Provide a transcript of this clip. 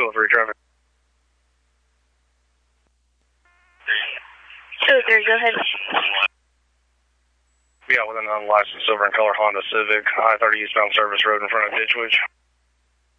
delivery traffic. 203, go ahead. Yeah, with an unlicensed silver and color Honda Civic, I-30 eastbound service road in front of Ditch Witch.